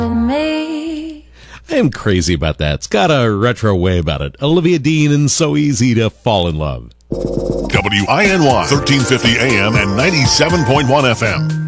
me. I am crazy about that. It's got a retro way about it. Olivia Dean and So Easy to Fall in Love. WINY 1350 AM and 97.1 FM.